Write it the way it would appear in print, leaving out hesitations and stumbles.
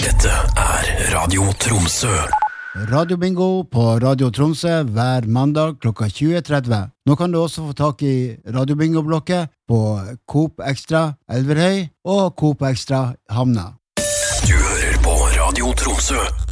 Dette Radio Tromsø. Radio Bingo på Radio Tromsø hver mandag klokka 20:30. Nå kan du også få tak i Radio Bingo-blokket på Coop Extra Elverhøy og Coop Extra Hamna. Du hører på Radio Tromsø.